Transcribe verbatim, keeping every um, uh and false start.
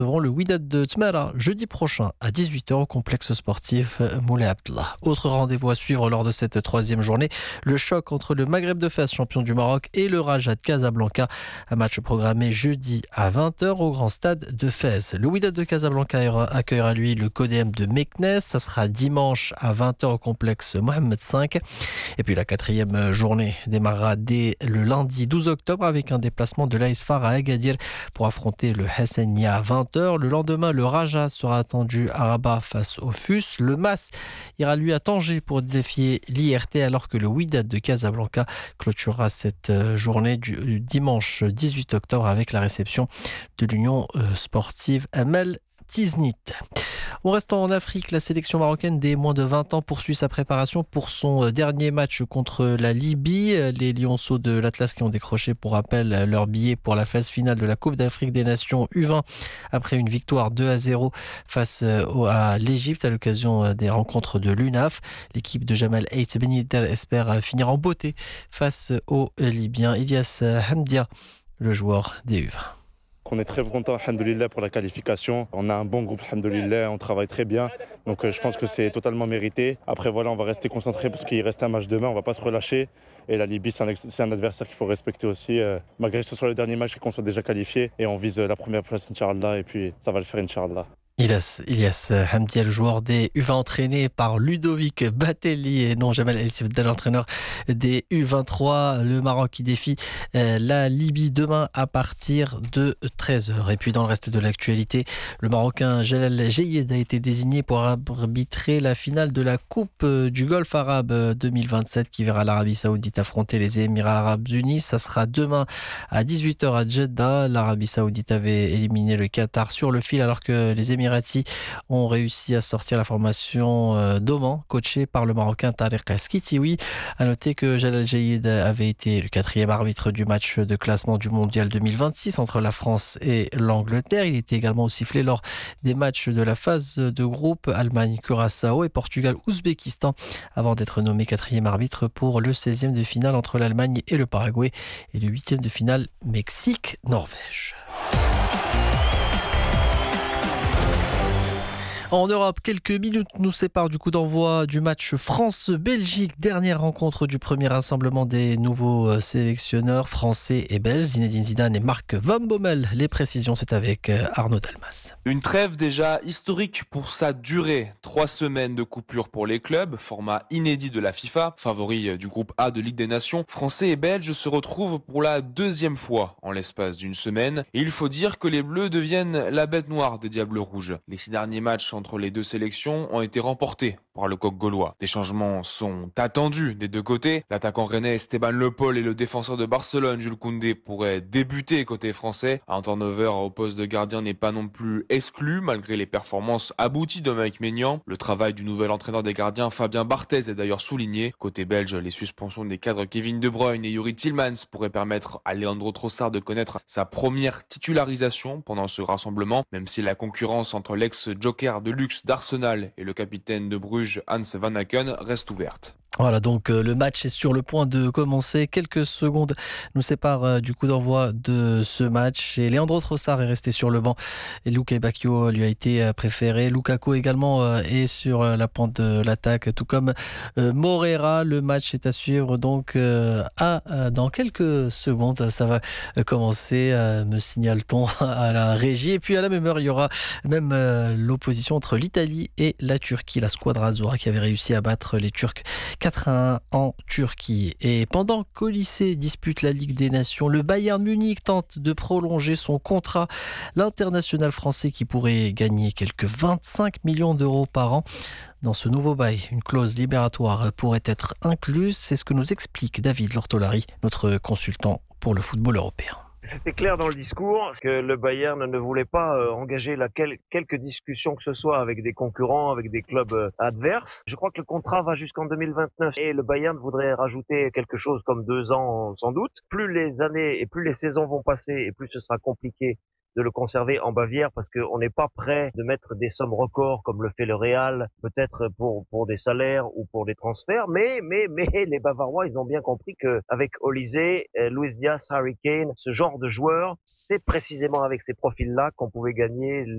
recevront le Wydad de Tmera jeudi prochain à dix-huit heures au complexe sportif Moulay Abdallah. Autre rendez-vous à suivre lors de cette troisième journée, le choc entre le Maghreb de Fès, champion du Maroc, et le Raja de Casablanca. Un match programmé jeudi à vingt heures au grand stade de Fès. Le Wydad de Casablanca accueillera lui le Codem de Meknès. Ça sera dimanche à vingt heures au complexe Mohamed cinq. Et puis la quatrième journée démarrera dès le lundi douze octobre avec un déplacement de l'A S F A R à Agadir pour affronter le Hassania à vingt heures. Le lendemain, le Raja sera attendu à Rabat face au F U S. Le M A S ira lui à Tanger pour défier l'I R T alors que le Wydad de Casablanca clôturera cette journée du dimanche dix-huit octobre avec la réception de l'Union sportive Amel Tiznit. On reste en Afrique. La sélection marocaine des moins de vingt ans poursuit sa préparation pour son dernier match contre la Libye. Les Lionceaux de l'Atlas qui ont décroché, pour rappel, leur billet pour la phase finale de la Coupe d'Afrique des Nations U vingt après une victoire deux à zéro face à l'Égypte à l'occasion des rencontres de l'U N A F. L'équipe de Jamal Ait Beniter espère finir en beauté face aux Libyens. Ilyas Hamdia, le joueur des U vingt. On est très content, alhamdoulilah, pour la qualification. On a un bon groupe, alhamdoulilah, on travaille très bien. Donc euh, je pense que c'est totalement mérité. Après voilà, on va rester concentré parce qu'il reste un match demain, on ne va pas se relâcher. Et la Libye, c'est un, c'est un adversaire qu'il faut respecter aussi. Euh, malgré que ce soit le dernier match et qu'on soit déjà qualifié. Et on vise la première place, Inch'Allah, et puis ça va le faire, Inch'Allah. Ilyas, Ilyas Hamdia, le joueur des U vingt entraîné par Ludovic Batelli et non Jamal El Sibdal, l'entraîneur des U vingt-trois. Le Maroc qui défie la Libye demain à partir de treize heures. Et puis dans le reste de l'actualité, le Marocain Jalal Jeyed a été désigné pour arbitrer la finale de la Coupe du Golfe arabe deux mille vingt-sept qui verra l'Arabie Saoudite affronter les Émirats arabes unis. Ça sera demain à dix-huit heures à Jeddah. L'Arabie Saoudite avait éliminé le Qatar sur le fil alors que les Émirats ont réussi à sortir la formation d'Oman, coachée par le Marocain Tariq Skitioui. A noter que Jalal Jeyed avait été le quatrième arbitre du match de classement du Mondial deux mille vingt-six entre la France et l'Angleterre. Il était également sifflé lors des matchs de la phase de groupe Allemagne, Curaçao et Portugal, Ouzbékistan, avant d'être nommé quatrième arbitre pour le seizième de finale entre l'Allemagne et le Paraguay et le huitième de finale Mexique-Norvège. En Europe, quelques minutes nous séparent du coup d'envoi du match France-Belgique. Dernière rencontre du premier rassemblement des nouveaux sélectionneurs français et belges, Zinedine Zidane et Marc Van Bommel. Les précisions, c'est avec Arnaud Dalmas. Une trêve déjà historique pour sa durée. Trois semaines de coupure pour les clubs, format inédit de la FIFA, favori du groupe A de Ligue des Nations. Français et Belges se retrouvent pour la deuxième fois en l'espace d'une semaine. Et il faut dire que les Bleus deviennent la bête noire des Diables Rouges. Les six derniers matchs entre les deux sélections ont été remportés par le coq gaulois. Des changements sont attendus des deux côtés. L'attaquant rennais Esteban Le Paul et le défenseur de Barcelone Jules Koundé pourraient débuter côté français. Un turnover au poste de gardien n'est pas non plus exclu malgré les performances abouties de Mike Maignan. Le travail du nouvel entraîneur des gardiens Fabien Barthez est d'ailleurs souligné. Côté belge, les suspensions des cadres Kevin De Bruyne et Yuri Tillmans pourraient permettre à Leandro Trossard de connaître sa première titularisation pendant ce rassemblement, même si la concurrence entre l'ex-joker de luxe d'Arsenal et le capitaine de Bruges Hans Van Aken reste ouverte. Voilà, donc euh, le match est sur le point de commencer. Quelques secondes nous séparent euh, du coup d'envoi de ce match. Et Leandro Trossard est resté sur le banc. Et Luka Bacchio lui a été euh, préféré. Lukaku également euh, est sur euh, la pointe de l'attaque, tout comme euh, Morera. Le match est à suivre donc euh, à, euh, dans quelques secondes. Ça va euh, commencer, euh, me signale-t-on à la régie. Et puis à la même heure, il y aura même euh, l'opposition entre l'Italie et la Turquie. La Squadra Azzurra qui avait réussi à battre les Turcs quatre à un en Turquie. Et pendant qu'Olysée dispute la Ligue des Nations, le Bayern Munich tente de prolonger son contrat. L'international français qui pourrait gagner quelques vingt-cinq millions d'euros par an. Dans ce nouveau bail, une clause libératoire pourrait être incluse. C'est ce que nous explique David Lortolari, notre consultant pour le football européen. C'était clair dans le discours que le Bayern ne voulait pas euh, engager la quel- quelque discussion que ce soit avec des concurrents, avec des clubs euh, adverses. Je crois que le contrat va jusqu'en deux mille vingt-neuf et le Bayern voudrait rajouter quelque chose comme deux ans sans doute. Plus les années et plus les saisons vont passer et plus ce sera compliqué de le conserver en Bavière parce qu'on n'est pas prêt de mettre des sommes records comme le fait le Real, peut-être pour pour des salaires ou pour des transferts, mais mais mais les Bavarois, ils ont bien compris que avec Olysée, Luis Diaz, Harry Kane, ce genre de joueurs, c'est précisément avec ces profils-là qu'on pouvait gagner